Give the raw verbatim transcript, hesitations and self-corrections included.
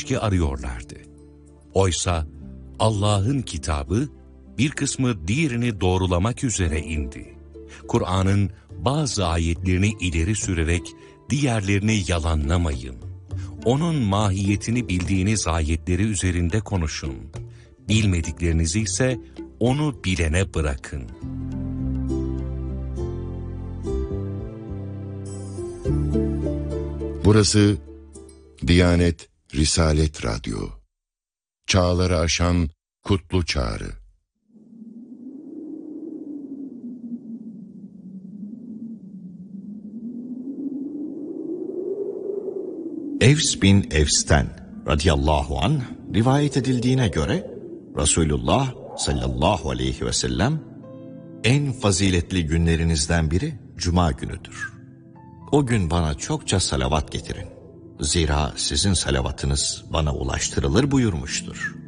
çelişki arıyorlardı. Oysa Allah'ın kitabı bir kısmı diğerini doğrulamak üzere indi. Kur'an'ın bazı ayetlerini ileri sürerek diğerlerini yalanlamayın. Onun mahiyetini bildiğiniz ayetleri üzerinde konuşun. Bilmediklerinizi ise onu bilene bırakın. Burası Diyanet Risalet Radyo. Çağları aşan kutlu çağrı. Evs bin Evs'ten radıyallahu anh rivayet edildiğine göre Resulullah sallallahu aleyhi ve sellem en faziletli günlerinizden biri Cuma günüdür. O gün bana çokça salavat getirin. Zira sizin salavatınız bana ulaştırılır buyurmuştur.